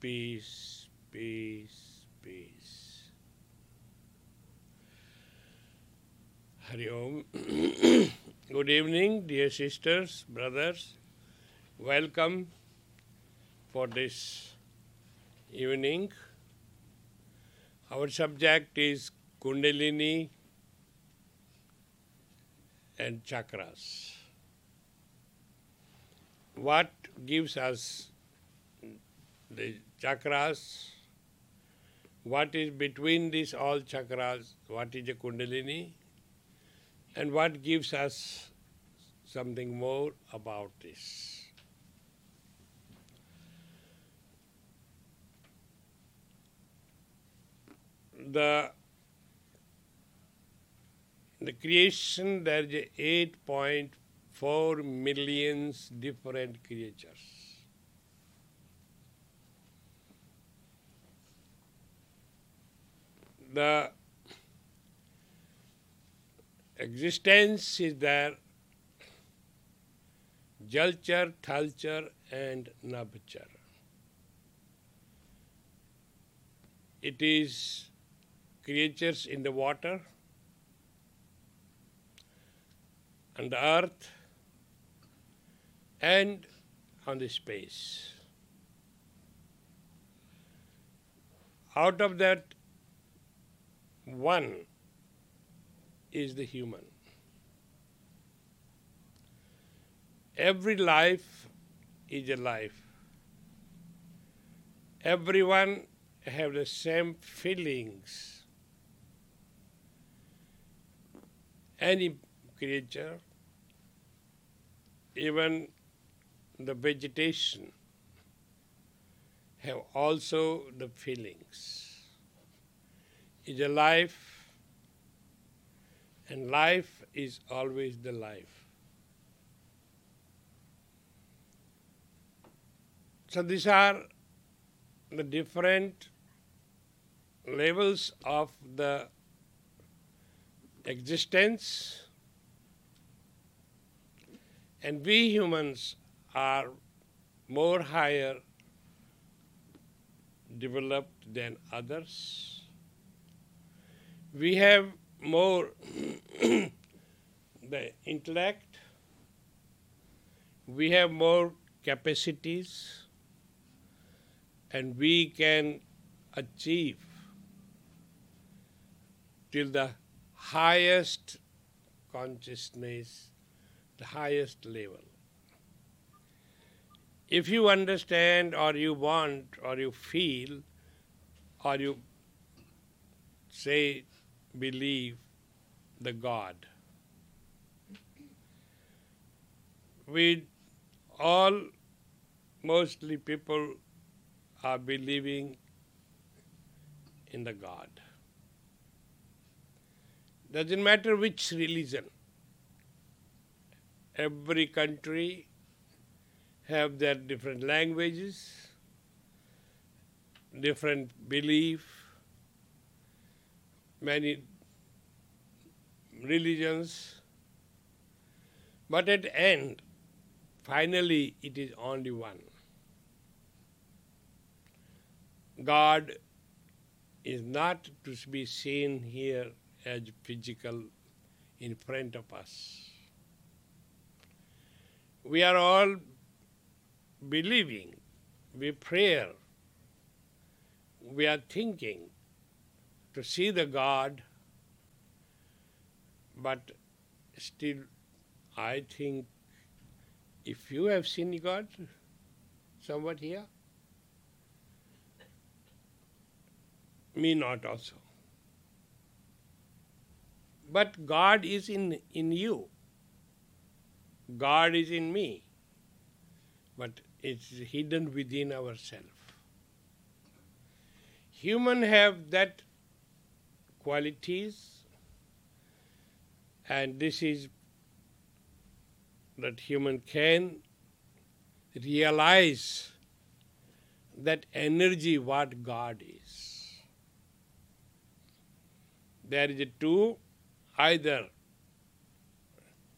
peace, peace, peace. Hari Om. Good evening, dear sisters, brothers. Welcome for this evening. Our subject is Kundalini and chakras. What gives us the chakras? What is between these all chakras? What is the Kundalini? And what gives us something more about this? The creation, there is 8.4 million different creatures. The existence is there, Jalchar, Thalchar and Nabchar. It is creatures in the water, on the earth, and on the space. Out of that, one is the human. Every life is a life. Everyone have the same feelings. Any creature, even the vegetation, have also the feelings. Is a life, and life is always the life. So these are the different levels of the existence, and we humans are more higher developed than others. We have more the intellect, we have more capacities, and we can achieve till the highest consciousness, the highest level. If you understand or you want or you feel or you say believe the God, we all, mostly people are believing in the God. Doesn't matter which religion. Every country have their different languages, different belief, many religions, but at the end, finally, it is only one. God is not to be seen here as physical in front of us. We are all believing, we pray, we are thinking to see the God, but still I think if you have seen God, somewhat here, me not also. But God is in you. God is in me. But it's hidden within ourselves. Human have that qualities, and this is that human can realize that energy what God is. There is a two, either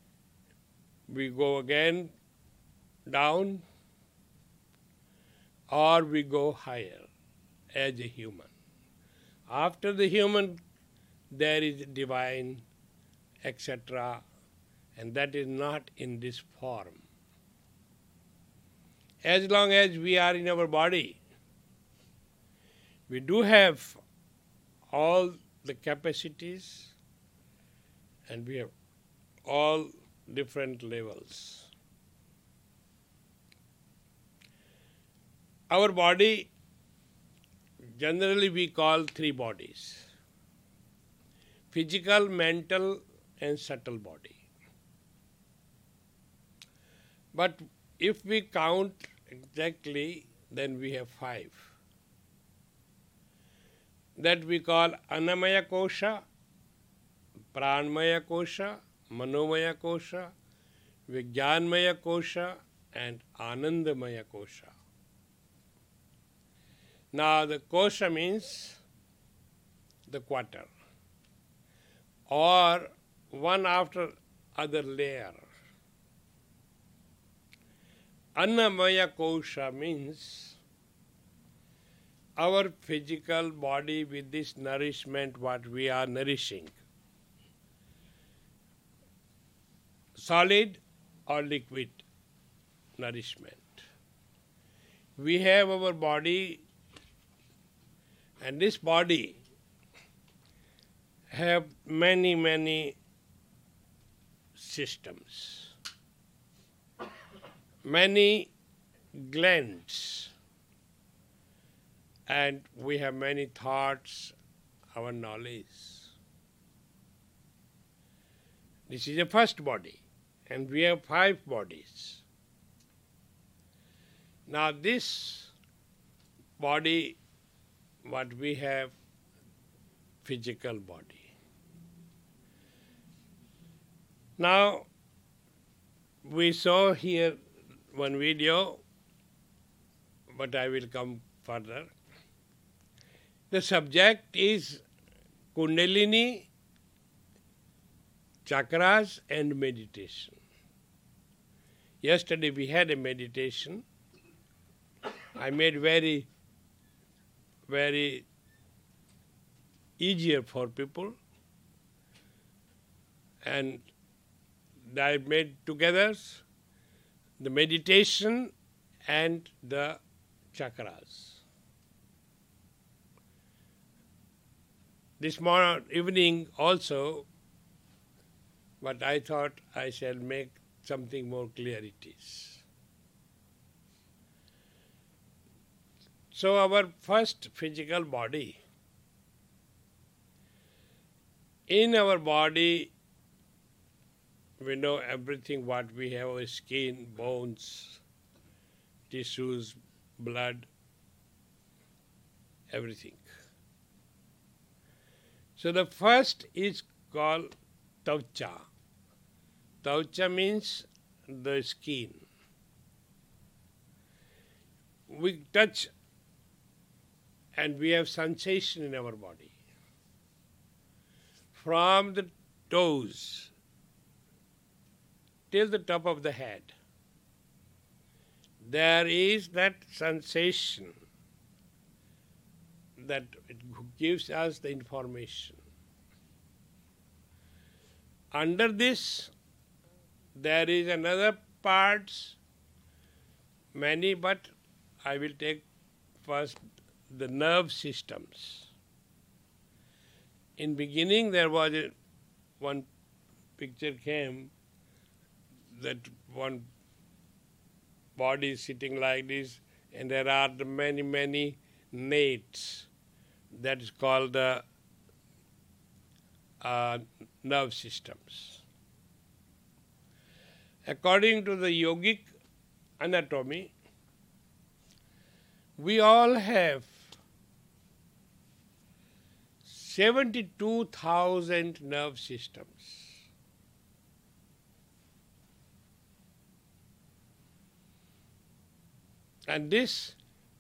we go again down, or we go higher as a human. After the human, there is divine, etc., and that is not in this form. As long as we are in our body, we do have all the capacities and we have all different levels. Our body, generally we call three bodies: physical, mental, and subtle body. But if we count exactly, then we have five. That we call Annamaya Kosha, Pranmaya Kosha, Manomaya Kosha, Vijnanmaya Kosha, and Anandamaya Kosha. Now the kosha means the quarter, or one after other layer. Annamaya kosha means our physical body with this nourishment what we are nourishing, solid or liquid nourishment. We have our body, and this body have many systems, many glands, and we have many thoughts, our knowledge. This is the first body, and we have five bodies. Now this body, what we have, physical body. Now we saw here one video, but I will come further. The subject is Kundalini, chakras and meditation. Yesterday we had a meditation. I made very easier for people, and I made together the meditation and the chakras. This evening also, but I thought I shall make something more clarities. So our first physical body, in our body we know everything what we have, our skin, bones, tissues, blood, everything. So the first is called Tavcha. Tavcha means the skin. We touch and we have sensation in our body. From the toes till the top of the head, there is that sensation that it gives us the information. Under this, there is another parts, many, but I will take first the nerve systems. In beginning there was one picture came that one body is sitting like this, and there are the many nates. That is called the nerve systems. According to the yogic anatomy, we all have 72,000 nerve systems. And this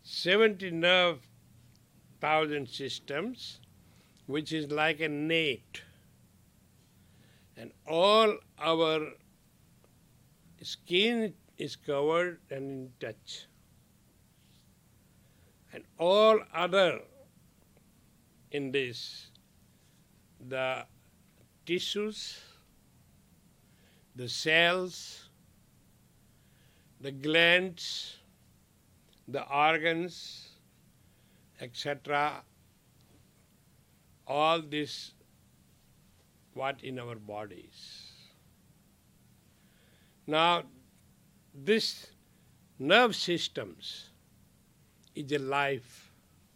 70,000 systems, which is like a net, and all our skin is covered and in touch. And all other in this, the tissues, the cells, the glands, the organs, etc., all this what in our bodies. Now, this nerve systems is a life.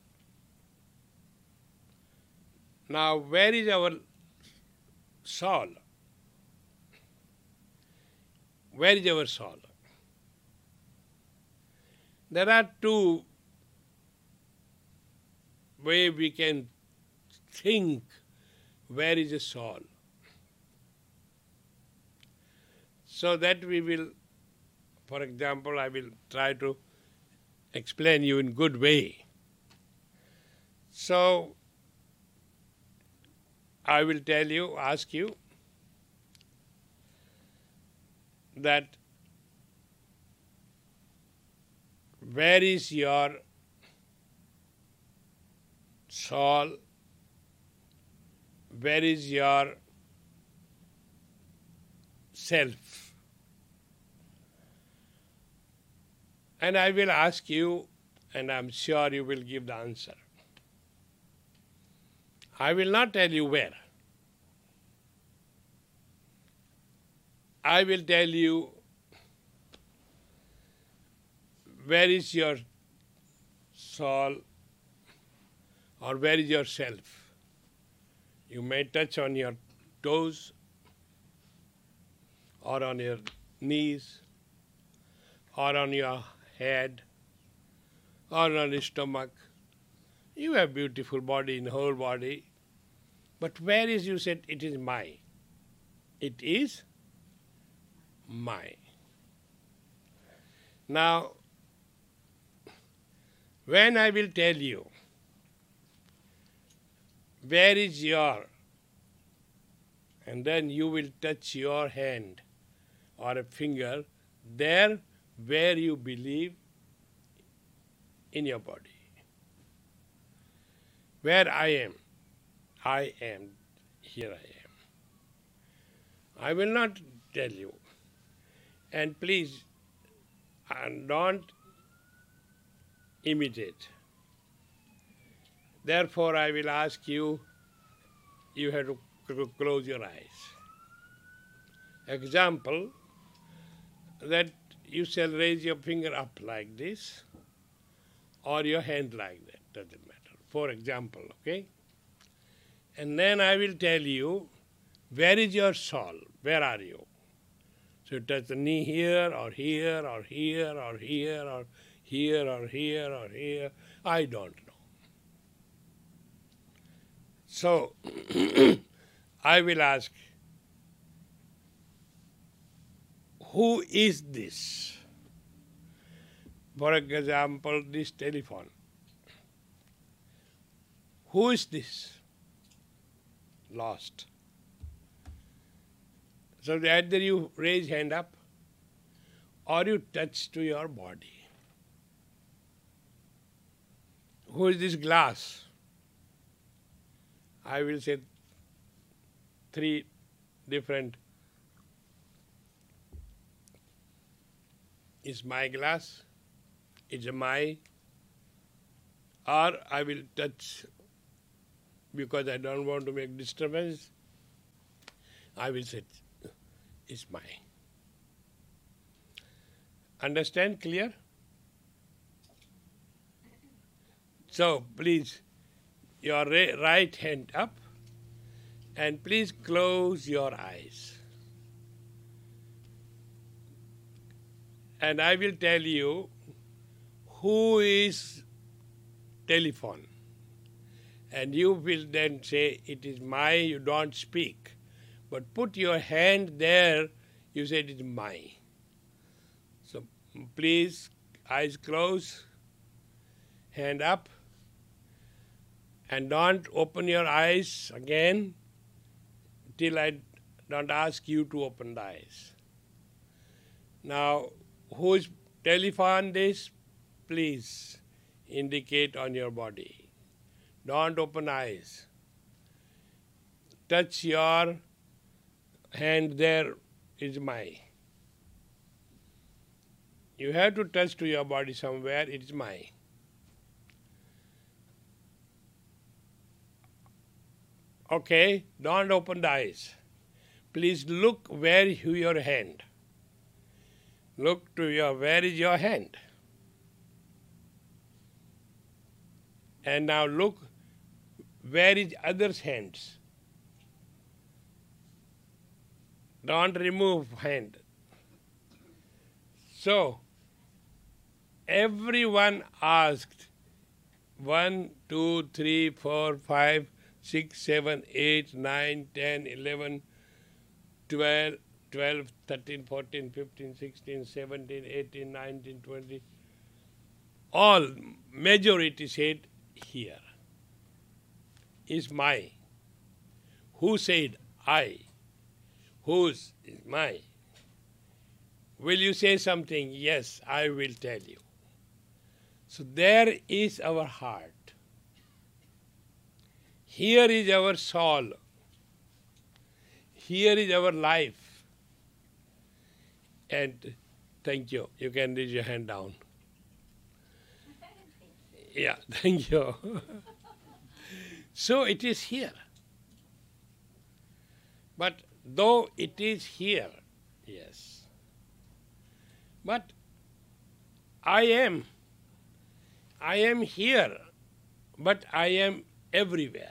Now, where is our soul? Where is our soul? There are two ways we can think where is the soul. So that we will, for example, I will try to explain you in good way. So I will tell you, ask you that where is your soul? Where is your self? And I will ask you, and I am sure you will give the answer. I will not tell you where. I will tell you where is your soul or where is your self. You may touch on your toes or on your knees or on your head or on your stomach. You have beautiful body in the whole body. But where is, you said, it is my. It is my. Now, when I will tell you where is your, and then you will touch your hand or a finger there where you believe in your body. Where I am, here I am. I will not tell you. And please don't imitate. Therefore, I will ask you, you have to close your eyes. Example, that you shall raise your finger up like this or your hand like that, doesn't matter. For example, okay? And then I will tell you, where is your soul? Where are you? So you touch the knee here or here or here or here or here or here or here. I don't know. So I will ask, who is this? For example, this telephone. Who is this? Lost. So either you raise hand up or you touch to your body. Who is this glass? I will say three different. Is my glass? Is my? Or I will touch because I don't want to make disturbance. I will say it's mine. Understand? Clear? So please, your right hand up and please close your eyes. And I will tell you who is telephone. And you will then say, it is my, you don't speak. But put your hand there, you say it is my. So please, eyes closed, hand up, and don't open your eyes again till I don't ask you to open the eyes. Now, who is telephone this? Please, indicate on your body. Don't open eyes. Touch your hand, there is my. You have to touch to your body somewhere, it is my. Okay, don't open the eyes. Please look where is your hand. Look to where is your hand. And now look where is others' hands. Don't remove hand. So, everyone asked 1, 2, 3, 4, 5, 6, 7, 8, 9, 10, 11, 12, 13, 14, 15, 16, 17, 18, 19, 20. All majority said here is my. Who said I? Whose is my? Will you say something? Yes, I will tell you. So there is our heart. Here is our soul. Here is our life. And thank you. You can raise your hand down. Yeah, thank you. So it is here. But though it is here, yes. But I am here, but I am everywhere.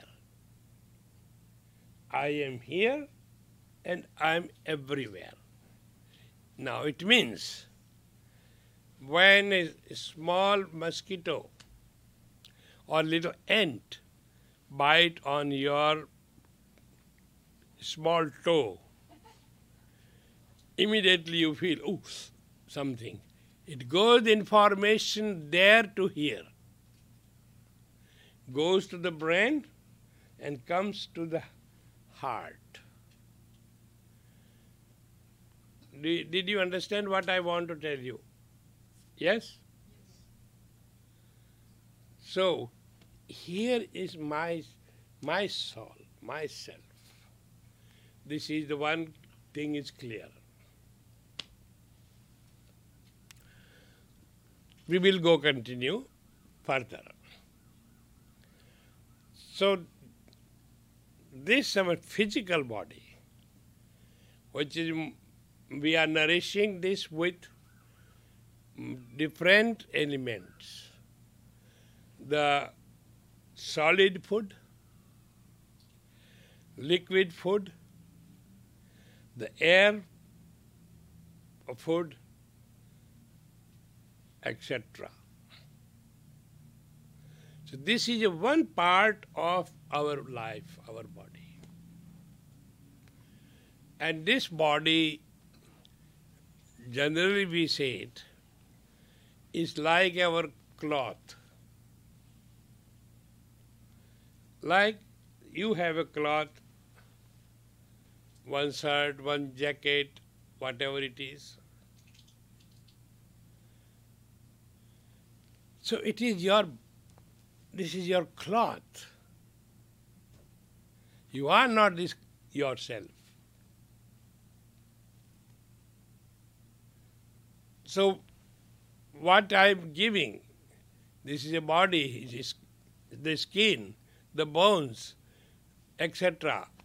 I am here and I am everywhere. Now it means when a small mosquito or little ant bite on your small toe, immediately you feel, oh, something. It goes information there to here, goes to the brain and comes to the heart. Did you understand what I want to tell you? Yes? So, here is my soul, myself. This is the one thing is clear. We will go continue further. So, this our physical body, which is, we are nourishing this with different elements. The solid food, liquid food, the air food, etc. So this is a one part of our life, our body. And this body, generally we say it, is like our cloth. Like you have a cloth, one shirt, one jacket, whatever it is. So it is this is your cloth. You are not this yourself. So what I am giving, this is a body, this is the skin, the bones, etc.